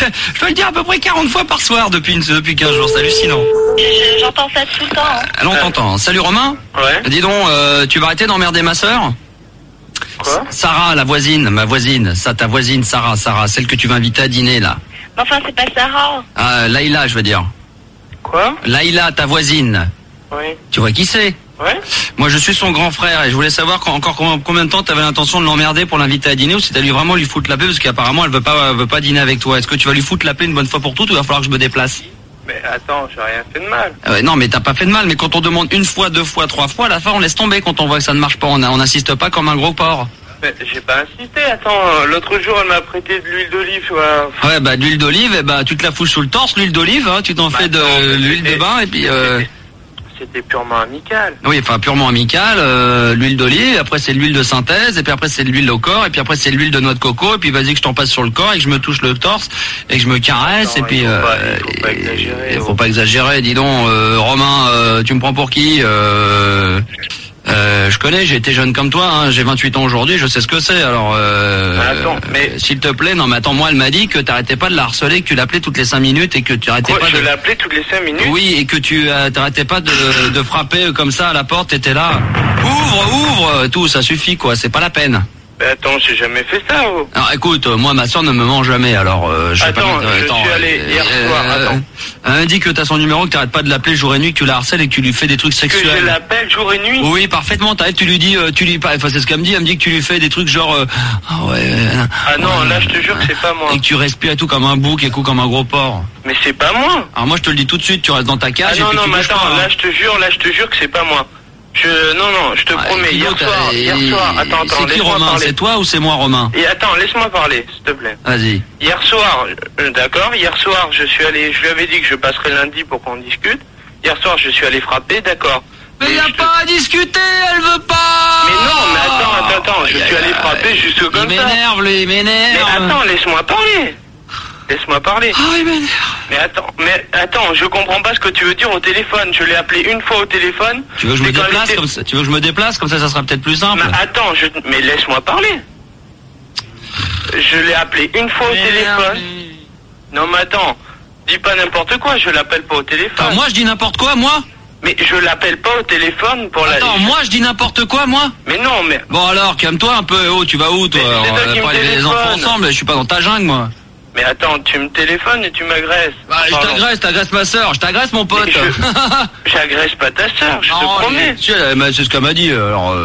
je dois le dire à peu près 40 fois par soir depuis 15 jours, c'est hallucinant. J'entends ça tout le temps. Hein. Alors on t'entend. Salut Romain. Ouais. Dis donc, tu vas arrêter d'emmerder ma sœur? Quoi? Sarah, ma voisine, ta voisine, Sarah, celle que tu vas inviter à dîner là. Enfin, c'est pas Sarah. Laïla, je veux dire. Quoi? Laïla, ta voisine. Oui. Tu vois qui c'est? Ouais. Moi, je suis son grand frère et je voulais savoir encore combien de temps tu avais l'intention de l'emmerder pour l'inviter à dîner ou si tu allais vraiment lui foutre la paix parce qu'apparemment elle veut pas dîner avec toi. Est-ce que tu vas lui foutre la paix une bonne fois pour toutes ou il va falloir que je me déplace? Mais attends, j'ai rien fait de mal. Non, mais t'as pas fait de mal. Mais quand on demande une fois, deux fois, trois fois, à la fin on laisse tomber quand on voit que ça ne marche pas. On n'insiste pas comme un gros porc. Mais j'ai pas insisté. Attends, l'autre jour elle m'a prêté de l'huile d'olive. Ouais, bah de l'huile d'olive, tu te la fous sous le torse, l'huile d'olive, hein, tu t'en fais de l'huile de bain et puis. C'était purement amical. Oui, enfin purement amical, l'huile d'olive, après c'est l'huile de synthèse, et puis après c'est l'huile au corps, et puis après c'est l'huile de noix de coco, et puis vas-y que je t'en passe sur le corps, et que je me touche le torse, et que je me caresse, Attends, et puis... faut pas exagérer. Faut pas exagérer, dis donc, Romain, tu me prends pour qui je connais, j'ai été jeune comme toi, hein, j'ai 28 ans aujourd'hui, je sais ce que c'est, alors... attends, mais... S'il te plaît, non mais attends, moi elle m'a dit que t'arrêtais pas de la harceler, que tu l'appelais toutes les 5 minutes, et que tu arrêtais pas je de... l'appelais toutes les 5 minutes? Oui, et que tu t'arrêtais pas de frapper comme ça à la porte, t'étais là. Ouvre, tout, ça suffit quoi, c'est pas la peine. Mais attends, j'ai jamais fait ça. Alors écoute, moi ma soeur ne me ment jamais, alors je attends, je suis allé hier soir, attends. Elle dit que t'as son numéro, que t'arrêtes pas de l'appeler jour et nuit, que tu la harcèles et que tu lui fais des trucs sexuels. Que je l'appelle jour et nuit? Oui, parfaitement, tu lui dis, enfin c'est ce qu'elle me dit, elle me dit que tu lui fais des trucs genre... Ah non, là je te jure que c'est pas moi. Et que tu respires et tout comme un bouc et tout comme un gros porc. Mais c'est pas moi. Alors moi je te le dis tout de suite, tu restes dans ta cage et puis non, tu mais bouges attends, pas, hein. là je te jure que c'est pas moi. Non, je te promets, hier soir, attends, c'est qui Romain? parler. C'est toi ou c'est moi Romain? Et attends, laisse-moi parler, s'il te plaît. Vas-y. Hier soir, d'accord, hier soir, je lui avais dit que je passerais lundi pour qu'on discute. Hier soir, je suis allé frapper, d'accord. Mais il n'y a pas à discuter, elle veut pas. Mais non, mais attends, je suis allé frapper juste comme ça. Il m'énerve. Mais attends, laisse-moi parler. Laisse-moi parler. Ah, il m'énerve. Mais attends, je comprends pas ce que tu veux dire au téléphone. Je l'ai appelé une fois au téléphone. Tu veux que je me déplace comme ça? Tu veux que je me déplace comme ça sera peut-être plus simple. Mais attends, mais laisse-moi parler. Je l'ai appelé une fois au téléphone. Non mais attends, dis pas n'importe quoi, je l'appelle pas au téléphone. Attends, moi je dis n'importe quoi, moi? Mais je l'appelle pas au téléphone pour la... Attends, moi je dis n'importe quoi, moi? Mais non, mais... Bon alors, calme-toi un peu, tu vas où toi? On va pas élever les enfants ensemble, je suis pas dans ta jungle moi. Mais attends, tu me téléphones et tu m'agresses. Bah, je t'agresse ma soeur, je t'agresse mon pote. J'agresse pas ta soeur, je te promets. C'est ce qu'elle m'a dit, alors...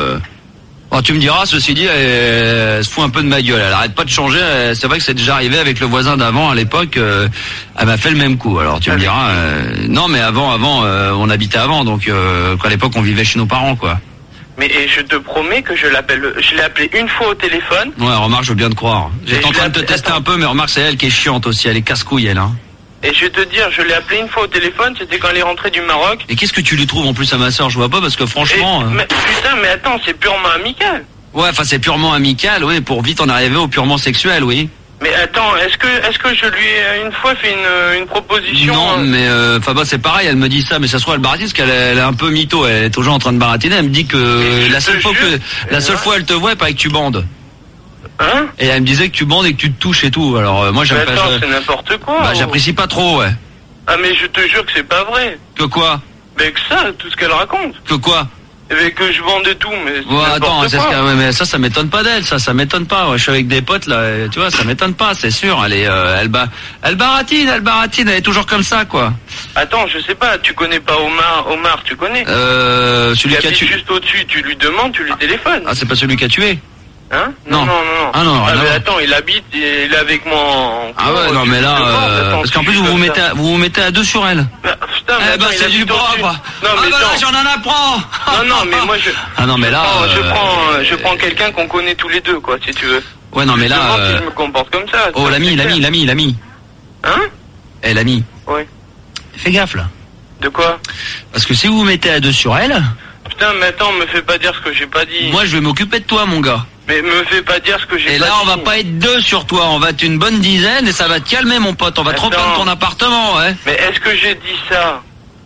tu me diras, ceci dit, elle se fout un peu de ma gueule, elle arrête pas de changer, c'est vrai que c'est déjà arrivé avec le voisin d'avant à l'époque, elle m'a fait le même coup, alors tu me diras, non mais avant, on habitait avant, donc à l'époque on vivait chez nos parents quoi. Mais je te promets que je l'ai appelé une fois au téléphone. Ouais, remarque, je veux bien te croire. J'étais en train de te tester un peu, mais remarque, c'est elle qui est chiante aussi, elle est casse-couille elle, hein. Et je vais te dire, je l'ai appelé une fois au téléphone, c'était quand elle est rentrée du Maroc. Et qu'est-ce que tu lui trouves en plus à ma soeur? Je vois pas parce que franchement... Mais attends, c'est purement amical. Ouais, enfin c'est purement amical, oui, pour vite en arriver au purement sexuel, oui. Mais attends, est-ce que je lui ai une fois fait une proposition? Non, mais c'est pareil, elle me dit ça, mais ça se trouve elle baratine parce qu'elle est un peu mytho, elle est toujours en train de baratiner, elle me dit que la seule fois elle te voit, il paraît que tu bandes. Hein? Et elle me disait que tu bandes et que tu te touches et tout. Alors moi j'aime pas. Attends, c'est n'importe quoi. Bah j'apprécie pas trop, ouais. Ah mais je te jure que c'est pas vrai. Que quoi? Mais que ça, tout ce qu'elle raconte. Que quoi? Mais que je vendais tout, mais c'est ouais, attends, quoi. Mais ça m'étonne pas d'elle, ça m'étonne pas. Ouais, je suis avec des potes là, tu vois, ça m'étonne pas, c'est sûr. Elle baratine, elle est toujours comme ça, quoi. Attends, je sais pas, tu connais pas Omar, tu connais? Celui qui a tué. Juste au-dessus, tu lui demandes, tu lui téléphones. Ah, c'est pas celui qui a tué? Hein? Non. Ah non, mais attends, il est avec moi en... Ah ouais, non mais là, parce qu'en plus vous vous mettez à deux sur elle. Bah, putain, mais c'est du bras, quoi. Non, mais là, j'en en apprends. Non, mais moi je... Ah non, mais là... Je prends quelqu'un qu'on connaît tous les deux, quoi, si tu veux. Ouais, non, mais là... Je me comporte comme ça. Oh, l'ami. Hein? L'ami. Ouais. Fais gaffe, là. De quoi? Parce que si vous vous mettez à deux sur elle... Putain, mais attends, me fais pas dire ce que j'ai pas dit. Moi, je vais m'occuper de toi, mon gars. Mais me fais pas dire ce que j'ai pas dit. Et là, on va pas être deux sur toi, on va être une bonne dizaine et ça va te calmer, mon pote. On va te reprendre ton appartement, ouais. Mais est-ce que j'ai dit ça?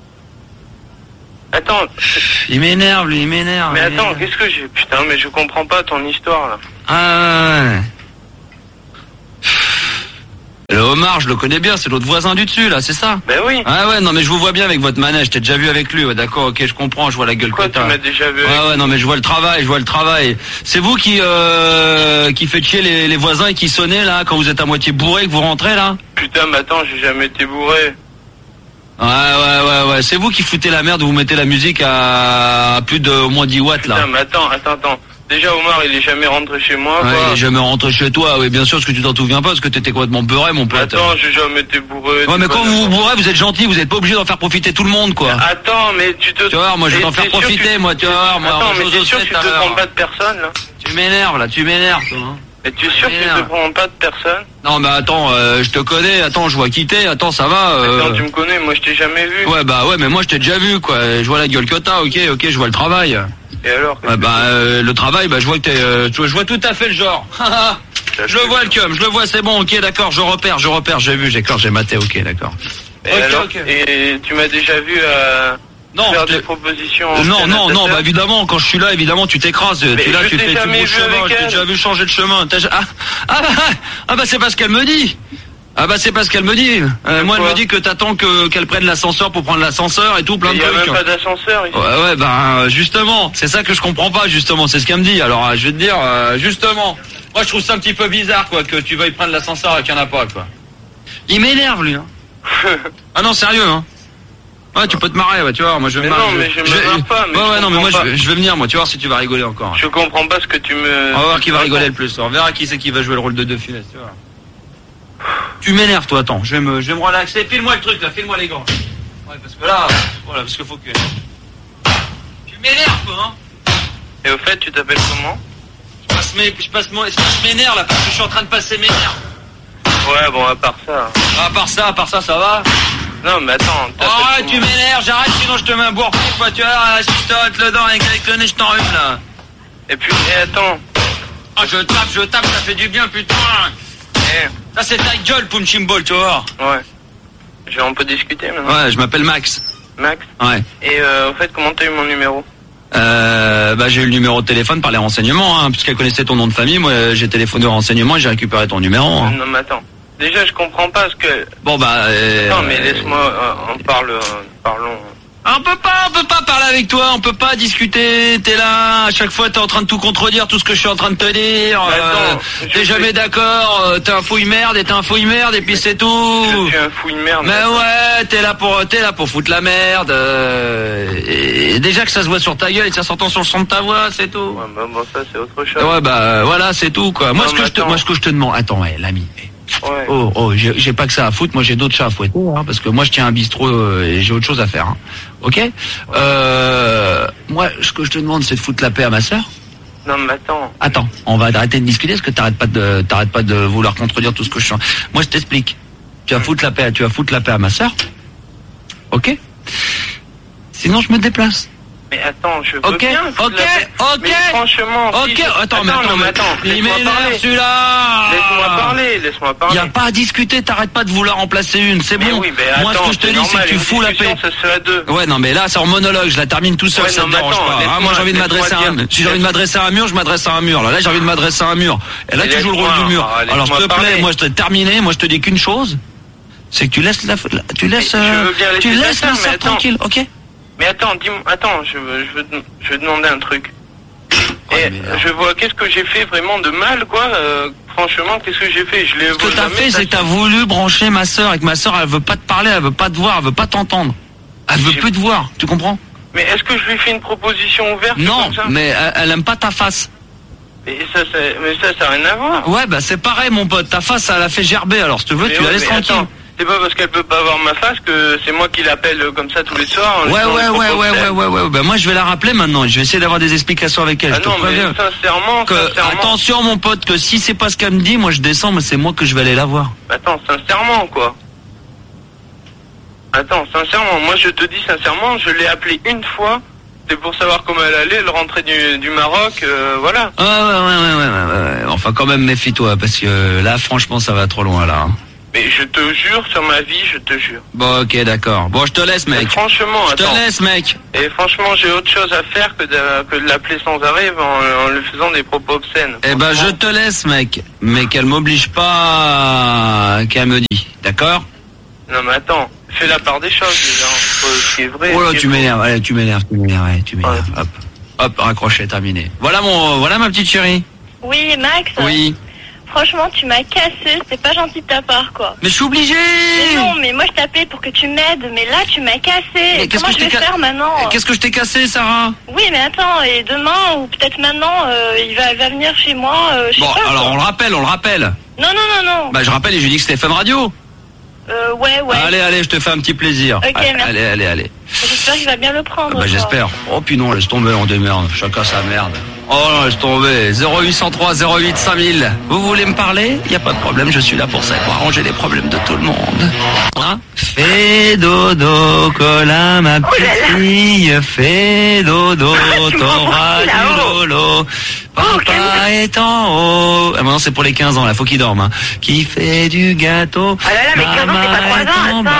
Attends. Il m'énerve, lui, il m'énerve. Mais attends, qu'est-ce que j'ai... Putain, mais je comprends pas ton histoire, là. Ah ouais. Le Omar, je le connais bien, c'est l'autre voisin du dessus, là, c'est ça? Ben oui. Ah ouais, non mais je vous vois bien avec votre manège, t'es déjà vu avec lui, ouais, d'accord, ok, je comprends, je vois la gueule Quoi, que t'as. tu m'as déjà vu avec Ouais, non mais je vois le travail. C'est vous qui fait chier les voisins et qui sonnez, là, quand vous êtes à moitié bourré, que vous rentrez, là? Putain, mais attends, j'ai jamais été bourré. Ouais, c'est vous qui foutez la merde, vous mettez la musique à plus de au moins 10 watts, là. Putain, mais attends. Déjà, Omar, il est jamais rentré chez moi, Ouais, quoi. il est jamais rentré chez toi, oui, bien sûr, parce que tu t'en souviens pas, parce que t'étais complètement beurré, mon pote. Attends, j'ai jamais été bourré. Ouais, mais quand vous vous bourrez, vous êtes gentil, vous êtes pas obligé d'en faire profiter tout le monde, quoi. Attends, mais tu te... Tu vois, moi je vais t'en faire profiter, moi, tu vois, moi. Attends, mais t'es sûr que tu te prends pas de personne, là? Tu m'énerves, là, toi, hein. Mais tu es sûr que tu te prends pas de personne? Non, mais attends, je te connais, attends, je vois qui t'es, attends, ça va. Attends, tu me connais, moi je t'ai jamais vu. Ouais, mais moi je t'ai déjà vu, quoi. Je vois la gueule que t'as, ok, je vois le travail. Et alors? Le travail, je vois que t'es, je vois tout à fait le genre. Je le vois le cum, je le vois, c'est bon, ok, d'accord, je repère, j'ai maté, ok, d'accord. Et tu m'as déjà vu faire des propositions? Non, évidemment, quand je suis là, évidemment, tu t'écrases, tu fais tout le chemin, je t'ai déjà vu changer de chemin. C'est pas ce qu'elle me dit. C'est pas ce qu'elle me dit. Moi, elle me dit que t'attends qu'elle prenne l'ascenseur pour prendre l'ascenseur et tout, plein de trucs. Il y a même pas d'ascenseur ici. Ouais, justement, c'est ça que je comprends pas, justement, c'est ce qu'elle me dit. Alors, je vais te dire, justement, moi, je trouve ça un petit peu bizarre, quoi, que tu veuilles prendre l'ascenseur et qu'il y en a pas, quoi. Il m'énerve, lui, hein. Ah non, sérieux, hein. Ouais, tu peux te marrer, ouais, tu vois, moi je vais me marrer. Non, mais je me marre pas, mais ouais, non, mais moi je vais venir, moi, tu vois si tu vas rigoler encore. Je comprends pas ce que tu me... On va voir qui va rigoler le plus, on verra qui c'est qui va jouer le rôle de deux filets, tu vois. Tu m'énerves, toi, attends, je vais me relaxer, file-moi le truc, là, file-moi les gants. Ouais, parce que là, voilà, parce qu'il faut que... Tu m'énerves, toi, hein. Et au fait, tu t'appelles comment? Je m'énerve, là, parce que je suis en train de passer mes nerfs. Ouais, bon, à part ça... À part ça, ça va? Non, mais attends... Oh, tu m'énerves, j'arrête, sinon je te mets un bourre, quoi, tu vois, si je t'arrête le dent avec le nez, je t'enrhume, là. Et puis, attends... Ah, je tape, ça fait du bien, putain. Ça, c'est ta gueule, Punchimball, tu vois. Ouais. On peut discuter, maintenant? Ouais, je m'appelle Max. Max? Ouais. Et, au fait, comment t'as eu mon numéro? J'ai eu le numéro de téléphone par les renseignements, hein, puisqu'elle connaissait ton nom de famille, moi, j'ai téléphoné aux renseignements et j'ai récupéré ton numéro, hein. Non, mais attends. Déjà, je comprends pas ce que... Bon, non, mais laisse-moi... parlons... On peut pas parler avec toi, on peut pas discuter, t'es là, à chaque fois t'es en train de tout contredire, tout ce que je suis en train de te dire, t'es jamais d'accord, t'es un fouille merde et puis c'est tout. Je suis un fouille merde. Mais ouais, t'es là pour foutre la merde, et déjà que ça se voit sur ta gueule et que ça s'entend sur le son de ta voix, c'est tout. Ouais, bon, ça c'est autre chose. Ouais, voilà, c'est tout, quoi. Moi, ce que je te demande, attends, ouais, l'ami. Ouais. Oh, j'ai pas que ça à foutre, moi j'ai d'autres chats à fouetter, hein, parce que moi je tiens un bistrot et j'ai autre chose à faire, hein. Ok? Moi, ce que je te demande, c'est de foutre la paix à ma sœur. Non, mais attends. Attends, on va arrêter de discuter, parce que t'arrêtes pas de vouloir contredire tout ce que je sens. Moi, je t'explique. Tu vas foutre la paix à ma sœur. Ok? Sinon, je me déplace. Mais attends, je veux bien. Mais franchement, attends, laisse-moi parler. Celui-là. Laisse-moi parler. Y a pas à discuter, t'arrêtes pas de vouloir en placer une, c'est bon. Oui, moi, ce que je te dis, c'est que tu fous la paix. Ça serait deux. Ouais, non, mais là, c'est en monologue, je la termine tout seul, ça me dérange pas. Moi, j'ai envie de m'adresser à un mur, je m'adresse à un mur. Là, j'ai envie de m'adresser à un mur. Et là, tu joues le rôle du mur. Alors, s'il te plaît, moi, je t'ai terminé, moi, je te dis qu'une chose, c'est que tu laisses la sœur tranquille, ok? Mais attends, je veux demander un truc. Je vois, qu'est-ce que j'ai fait vraiment de mal, quoi? Franchement, qu'est-ce que j'ai fait? Ce que t'as fait, c'est que t'as voulu brancher ma sœur, et que ma sœur, elle veut pas te parler, elle veut pas te voir, elle veut pas t'entendre. Elle veut plus te voir, tu comprends? Mais est-ce que je lui fais une proposition ouverte? Non, comme ça? mais elle aime pas ta face. Mais ça n'a rien à voir. Ouais, c'est pareil, mon pote, ta face, elle a fait gerber, alors si tu veux, tu la laisses tranquille. Attends. C'est pas parce qu'elle peut pas voir ma face que c'est moi qui l'appelle comme ça tous les soirs. Ouais. Moi, je vais la rappeler maintenant. Je vais essayer d'avoir des explications avec elle. Ah non, mais sincèrement. Attention, mon pote, que si c'est pas ce qu'elle me dit, moi je descends, mais c'est moi que je vais aller la voir. Attends, sincèrement, quoi. Attends, sincèrement, moi je te dis sincèrement, je l'ai appelée une fois. C'est pour savoir comment elle allait, elle rentrait du Maroc, voilà. Ouais. Enfin, quand même, méfie-toi, parce que là, franchement, ça va trop loin, là. Mais je te jure, sur ma vie, je te jure. Bon, ok, d'accord. Bon, je te laisse, mec. Et franchement, Je te attends. laisse, mec. Et franchement, j'ai autre chose à faire que de l'appeler sans arrêt en lui faisant des propos obscènes. Eh ben, je te laisse, mec. Mais qu'elle m'oblige pas, qu'elle me dit. D'accord? Non, mais attends. Fais la part des choses, déjà. Ce qui est vrai. Oh là, ce qui est tu m'énerves. Allez, tu m'énerves. Ouais, tu m'énerves. Ouais. Hop. Hop, raccroché, terminé. Voilà ma petite chérie. Oui, Max. Oui. Franchement, tu m'as cassé. C'est pas gentil de ta part, quoi. Mais je suis obligé. Mais non, mais moi je t'appelais pour que tu m'aides. Mais là, tu m'as cassé. Mais qu'est-ce Comment que je vais faire maintenant? Qu'est-ce que je t'ai cassé, Sarah? Oui, mais attends, et demain, ou peut-être maintenant, il va venir chez moi, je sais Bon, pas. alors quoi. on le rappelle. Non. Bah, je rappelle et je lui dis que c'était Fun Radio. Ouais. Allez, je te fais un petit plaisir. Ok, merci. Allez. J'espère qu'il va bien le prendre. Bah, quoi. j'espère. Oh, puis non, laisse tomber, on démerde. Chacun sa merde. Oh non, laisse tomber. 0803 08 5000. Vous voulez me parler? Y a pas de problème, je suis là pour ça, pour arranger les problèmes de tout le monde. Hein? Fais dodo, cola, ma petite fille. Fais dodo, t'auras du lolo. Papa est en haut. Ah, maintenant, c'est pour les 15 ans, là, faut qu'il dorme, hein. Qui fait du gâteau. Ah là là, mais 15 ans, c'est pas 3 ans, Maman est en attends.